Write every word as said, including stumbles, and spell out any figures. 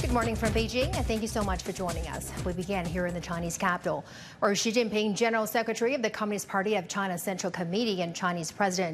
Good morning from Beijing, and thank you so much for joining us. We began here in the Chinese capital, where Xi Jinping, General Secretary of the Communist Party of China Central Committee, and Chinese President